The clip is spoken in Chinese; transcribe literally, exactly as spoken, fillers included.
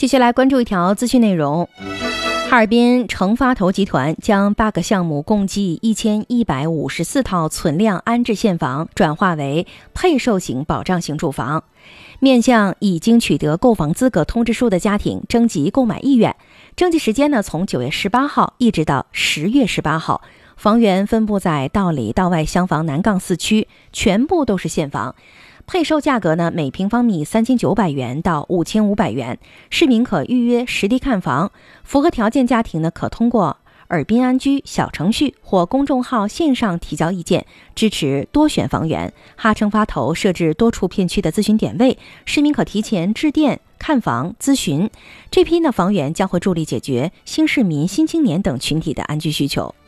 接下来关注一条资讯内容。哈尔滨成发投集团将八个项目共计一千一百五十四套存量安置现房转化为配售型保障型住房，面向已经取得购房资格通知书的家庭征集购买意愿。征集时间呢，从九月十八号一直到十月十八号。房源分布在道里道外厢房南杠四区，全部都是现房。配售价格呢，每平方米三千九百元到五千五百元，市民可预约实地看房。符合条件家庭呢，可通过尔滨安居小程序或公众号线上提交意见，支持多选房源。哈成发投设置多处片区的咨询点位，市民可提前致电看房咨询。这批呢房源将会助力解决新市民、新青年等群体的安居需求。